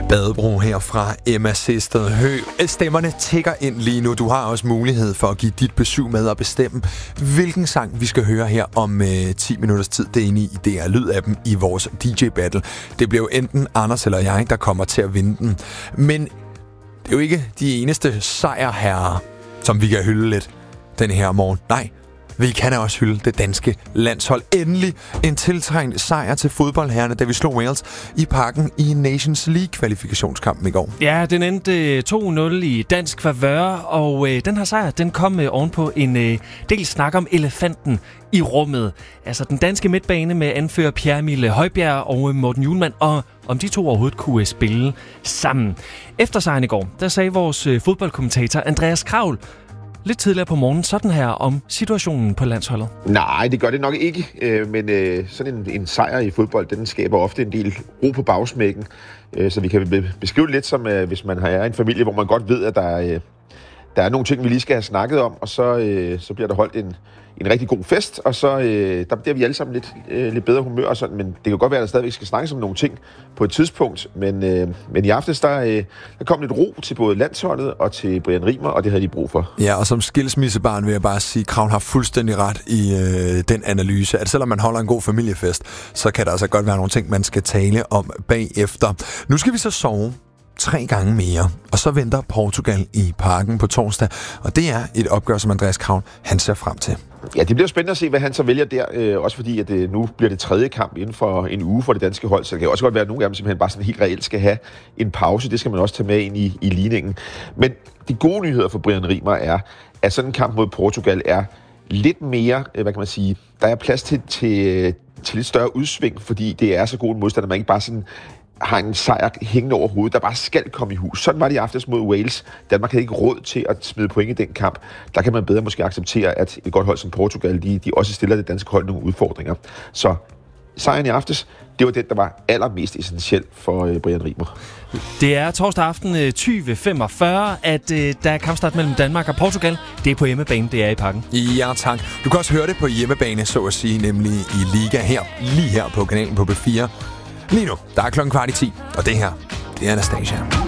Badebro her fra Emma Sested Hø. Stemmerne tikker ind lige nu. Du har også mulighed for at give dit besøg med og bestemme, hvilken sang vi skal høre her om 10 minutters tid. Det er inde i DR Lyd-appen i vores DJ-battle. Det bliver jo enten Anders eller jeg, der kommer til at vinde den. Men det er jo ikke de eneste sejrherrer, som vi kan hylde lidt den her morgen. Nej, vi kan også hylde det danske landshold. Endelig en tiltrængt sejr til fodboldherrerne, da vi slog Wales i Parken i Nations League-kvalifikationskampen i går. Ja, den endte 2-0 i dansk favør, og den her sejr, den kom ovenpå en del snak om elefanten i rummet. Altså den danske midtbane med anfører Pierre-Emil Højbjerg og Morten Hjulmand, og om de to overhovedet kunne spille sammen. Efter sejren i går, der sagde vores fodboldkommentator Andreas Kravl lidt tidligere på morgenen sådan her om situationen på landsholdet. Nej, det gør det nok ikke, men sådan en sejr i fodbold, den skaber ofte en del ro på bagsmækken, så vi kan beskrive det lidt som, hvis man har en familie, hvor man godt ved, at der er nogle ting, vi lige skal have snakket om, og så bliver der holdt en rigtig god fest, og så der bliver vi alle sammen lidt bedre humør og sådan, men det kan godt være, at der stadigvæk skal snakkes om nogle ting på et tidspunkt, men i aftes, der kom lidt ro til både landsholdet og til Brian Rimer, og det havde de brug for. Ja, og som skilsmissebarn vil jeg bare sige, at Kravn har fuldstændig ret i den analyse, at selvom man holder en god familiefest, så kan der altså godt være nogle ting, man skal tale om bagefter. Nu skal vi så sove 3 gange mere, og så venter Portugal i Parken på torsdag, og det er et opgør, som Andreas Kravn, han ser frem til. Ja, det bliver spændende at se, hvad han så vælger der, også fordi, at nu bliver det 3. kamp inden for en uge for det danske hold, så det kan også godt være, at nogle af dem simpelthen bare sådan helt reelt skal have en pause. Det skal man også tage med ind i ligningen. Men de gode nyheder for Brian Rimer er, at sådan en kamp mod Portugal er lidt mere, hvad kan man sige, der er plads til lidt større udsving, fordi det er så god en modstander, man ikke bare sådan har en sejr hængende over hovedet, der bare skal komme i hus. Sådan var det i aftes mod Wales. Danmark havde ikke råd til at smide point i den kamp. Der kan man bedre måske acceptere, at et godt hold som Portugal, de også stiller det danske hold nogle udfordringer. Så sejren i aftes, det var den, der var allermest essentiel for Brian Rimer. Det er torsdag aften 20.45, at der er kampstart mellem Danmark og Portugal. Det er på hjemmebane, det er i Parken. Ja, tak. Du kan også høre det på hjemmebane, så at sige, nemlig i Liga her, lige her på kanalen på B4. Lige nu, der er 10:15, og det her, det er Anastasia.